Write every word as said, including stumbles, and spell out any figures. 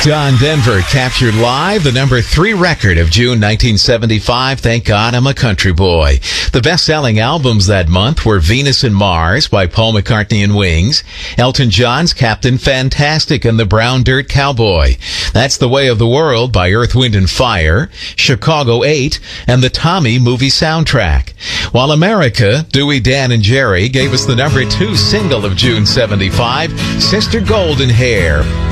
John Denver captured live the number three record of June nineteen seventy-five, Thank God I'm a Country Boy. The best-selling albums that month were Venus and Mars by Paul McCartney and Wings, Elton John's Captain Fantastic and the Brown Dirt Cowboy, That's the Way of the World by Earth, Wind and Fire, Chicago eight, and the Tommy movie soundtrack. While America, Dewey, Dan, and Jerry gave us the number two single of June seventy-five, Sister Golden Hair.